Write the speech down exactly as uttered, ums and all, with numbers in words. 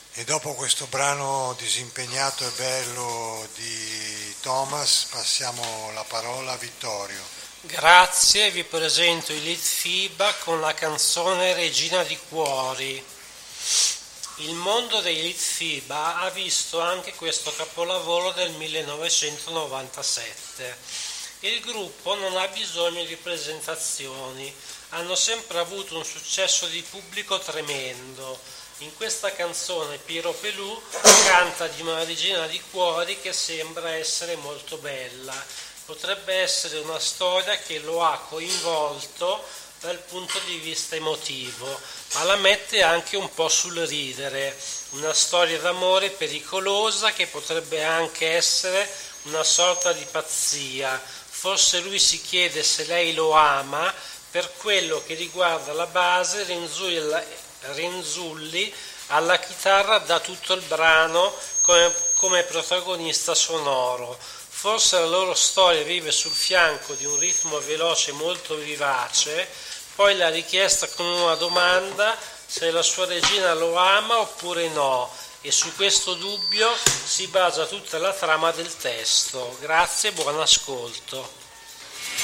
E dopo questo brano disimpegnato e bello di Thomas, passiamo la parola a Vittorio. Grazie, vi presento i Litfiba con la canzone Regina di Cuori. Il mondo dei Litfiba ha visto anche questo capolavoro del millenovecentonovantasette. Il gruppo non ha bisogno di presentazioni, hanno sempre avuto un successo di pubblico tremendo. In questa canzone Piero Pelù canta di una regina di cuori che sembra essere molto bella. Potrebbe essere una storia che lo ha coinvolto dal punto di vista emotivo, ma la mette anche un po' sul ridere. Una storia d'amore pericolosa che potrebbe anche essere una sorta di pazzia. Forse lui si chiede se lei lo ama. Per quello che riguarda la base, Renzulli alla chitarra dà tutto il brano come, come protagonista sonoro. Forse la loro storia vive sul fianco di un ritmo veloce molto vivace, poi la richiesta con una domanda se la sua regina lo ama oppure no, e su questo dubbio si basa tutta la trama del testo. Grazie e buon ascolto.